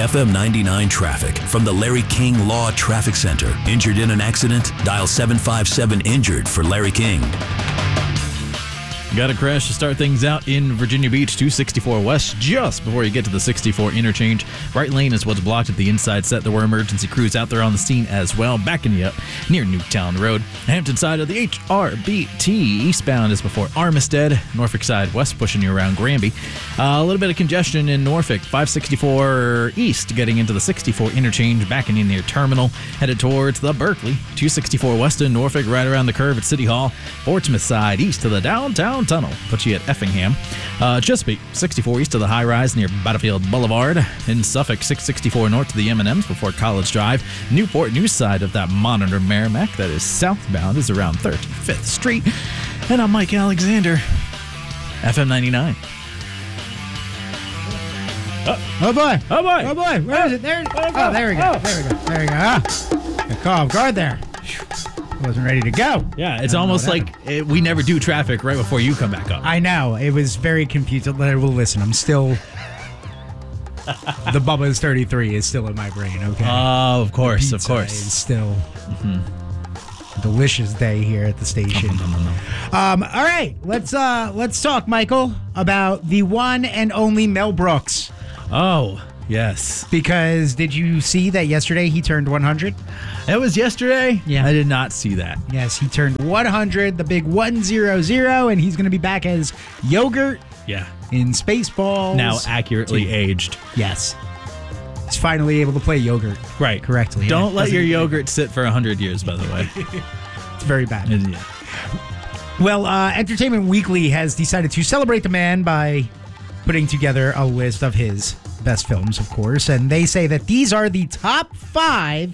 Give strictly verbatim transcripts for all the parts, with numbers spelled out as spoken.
F M ninety-nine traffic from the Larry King Law Traffic Center. Injured in an accident? Dial seven five seven injured for Larry King. Got a crash to start things out in Virginia Beach, two sixty-four West, just before you get to the sixty-four interchange. Right lane is what's blocked at the inside set. There were emergency crews out there on the scene as well, backing you up near Newtown Road. Hampton side of the H R B T eastbound is before Armistead. Norfolk side west pushing you around Granby. Uh, a little bit of congestion in Norfolk, five sixty-four east getting into the sixty-four interchange, backing in near Terminal, headed towards the Berkeley. two sixty-four west in Norfolk, right around the curve at City Hall. Portsmouth side east to the downtown tunnel, puts you at Effingham. Uh, Chesapeake, sixty-four east to the high rise near Battlefield Boulevard. In Suffolk, six sixty-four north to the M and M's before College Drive. Newport, new side of that Monitor Merrimack, that is southbound, is around thirty-fifth Street. And I'm Mike Alexander, F M ninety-nine. Oh, oh boy. Oh boy. Oh boy. Where is it? There. Oh, there we go. There we go. There we go. Ah, got caught off guard there. Wasn't ready to go. Yeah, it's almost like it, we never do traffic right before you come back up. I know. It was very confusing. Well, listen, I'm still... the Bubba's thirty-three is still in my brain, okay? Oh, of course, of course. It's still mm-hmm. a delicious day here at the station. No, no, no, no. Um, all right, let's uh, let's talk, Michael, about the one and only Mel Brooks. Oh, yes. Because did you see that yesterday he turned one hundred? It was yesterday? Yeah. I did not see that. Yes, he turned one hundred, the big one hundred, and he's going to be back as Yogurt Yeah. in Spaceballs. Now accurately two. aged. Yes. He's finally able to play Yogurt Right. correctly. Don't It let doesn't- your yogurt sit for one hundred years, by the way. It's very bad. And, yeah. Well, uh, Entertainment Weekly has decided to celebrate the man by putting together a list of his best films, of course, and they say that these are the top five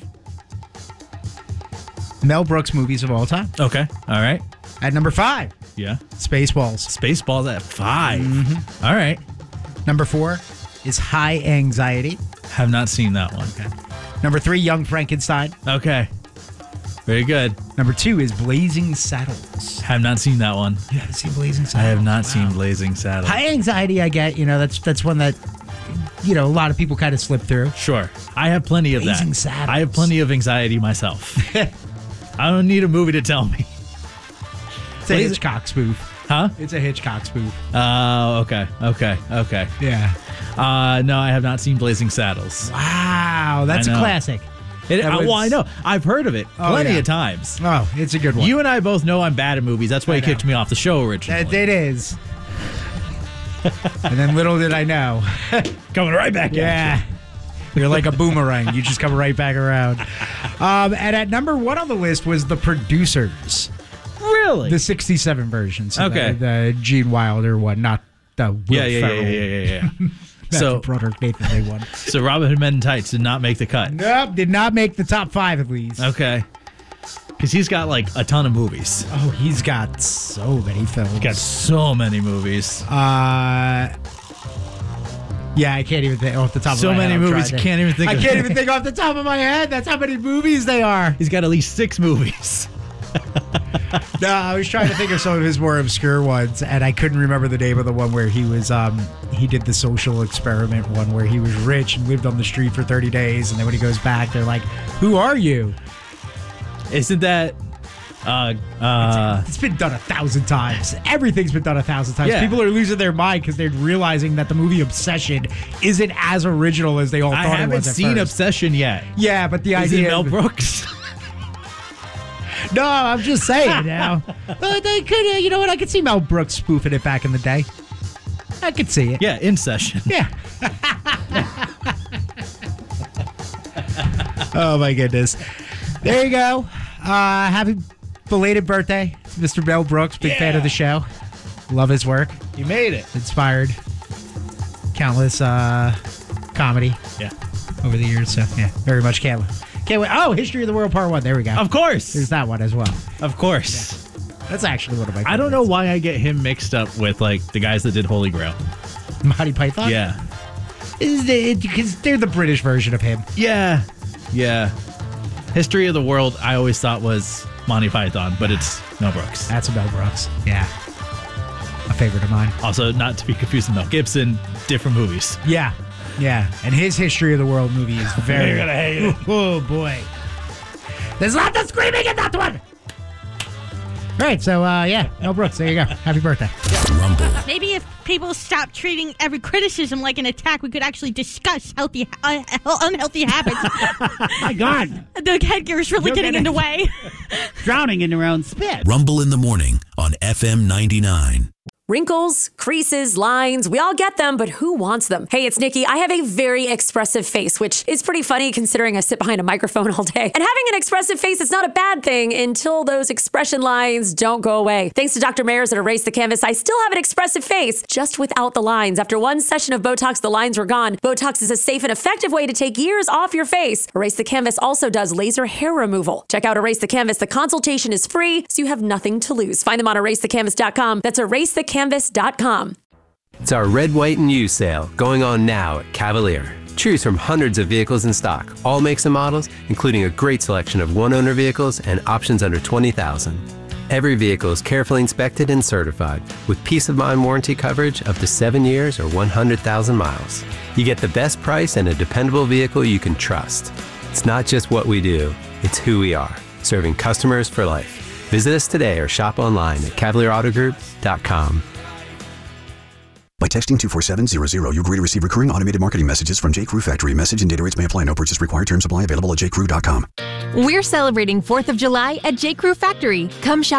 Mel Brooks movies of all time. Okay. All right. At number five, Yeah. Spaceballs. Spaceballs at five. Mm-hmm. All right. Number four is High Anxiety. Have not seen that one. Okay. Number three, Young Frankenstein. Okay. Very good. Number two is Blazing Saddles. Have not seen that one. You haven't seen Blazing Saddles? I have not Wow. seen Blazing Saddles. High Anxiety, I get. You know, that's that's one that, you know, a lot of people kind of slip through. Sure. I have plenty of Blazing that. Saddles. I have plenty of anxiety myself. I don't need a movie to tell me. It's a Blazing- Hitchcock spoof. Huh? It's a Hitchcock spoof. Oh, okay. Okay. Okay. Yeah. Uh, no, I have not seen Blazing Saddles. Wow, that's I a know. classic. It, That uh, was- well, I know. I've heard of it Oh, plenty yeah. of times. Oh, it's a good one. You and I both know I'm bad at movies. That's why I you kicked know. me off the show originally. That it is. And then little did I know. Coming right back Yeah. You're like a boomerang. You just come right back around. Um, and at number one on the list was The Producers. Really? The sixty-seven version. So Okay. The, the Gene Wilder one, not the Will yeah, yeah, yeah, Ferrell. yeah, yeah, yeah, yeah. Matthew so, Broderick, Nathan Day one. so Robin Hood Men in Tights did not make the cut. Nope, did not make the top five at least. Okay. Because he's got like a ton of movies. Oh, he's got so many films. He's got so many movies. Uh, yeah, I can't even think off the top So of my head. many I'm movies, trying you to- can't even think I of- can't even think off the top of my head. That's how many movies they are. He's got at least six movies. No, I was trying to think of some of his more obscure ones, and I couldn't remember the name of the one where he was, um, he did the social experiment one where he was rich and lived on the street for thirty days, and then when he goes back, they're like, who are you? Isn't that... Uh, uh, It's been done a thousand times. Everything's been done a thousand times. Yeah. People are losing their mind because they're realizing that the movie Obsession isn't as original as they all I thought it haven't was at seen first. Obsession yet. Yeah, but the Is idea... it Mel Brooks? No, I'm just saying now. But they could, uh, you know what? I could see Mel Brooks spoofing it back in the day. I could see it. Yeah, In Session. Yeah. Oh, my goodness. There you go. Uh, happy belated birthday to Mister Mel Brooks. Big fan of the show. Love his work. You made it. Inspired countless uh, comedy Yeah. over the years. So, yeah, very much can't, can't wait. Oh, History of the World Part one. There we go. Of course. There's that one as well. Of course. That's actually one of my I don't know favorites. why I get him mixed up with, like, the guys that did Holy Grail. Monty Python? Yeah. Because they're the British version of him. Yeah. Yeah. History of the World, I always thought was Monty Python, but it's Mel Brooks. That's a Mel Brooks. Yeah. A favorite of mine. Also, not to be confused with Mel Gibson, different movies. Yeah. Yeah, and his History of the World movie is very... You're gonna hate it. Oh, boy. There's lots of screaming in that one! All right, so, uh, yeah, Mel Brooks, there you go. Happy birthday. Rumble. Maybe if people stop treating every criticism like an attack, we could actually discuss healthy, uh, unhealthy habits. My God. The headgear is really You're getting in gonna- the way. Drowning in their own spit. Rumble in the morning on F M ninety-nine. Wrinkles, creases, lines, we all get them, but who wants them? Hey, it's Nikki. I have a very expressive face, which is pretty funny considering I sit behind a microphone all day. And having an expressive face is not a bad thing until those expression lines don't go away. Thanks to Doctor Mayers at Erase the Canvas, I still have an expressive face, just without the lines. After one session of Botox, the lines were gone. Botox is a safe and effective way to take years off your face. Erase the Canvas also does laser hair removal. Check out Erase the Canvas. The consultation is free, so you have nothing to lose. Find them on erase the canvas dot com. That's erase the canvas dot com. It's our Red, White, and You sale going on now at Cavalier. Choose from hundreds of vehicles in stock, all makes and models, including a great selection of one-owner vehicles and options under twenty thousand dollars. Every vehicle is carefully inspected and certified with peace of mind warranty coverage up to seven years or one hundred thousand miles. You get the best price and a dependable vehicle you can trust. It's not just what we do, it's who we are, serving customers for life. Visit us today or shop online at cavalier auto group dot com. By texting two four seven zero zero, you agree to receive recurring automated marketing messages from J. Crew Factory. Message and data rates may apply. No purchase required. Terms apply. Available at j crew dot com. We're celebrating fourth of July at J. Crew Factory. Come shop